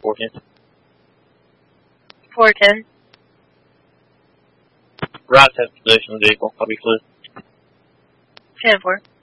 410. 410. Right 10 position vehicle. I'll be clear. 10-4.